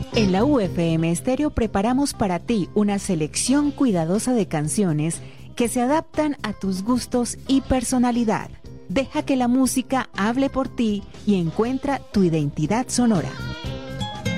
En la UFM Estéreo preparamos para ti una selección cuidadosa de canciones que se adaptan a tus gustos y personalidad. Deja que la música hable por ti y encuentra tu identidad sonora.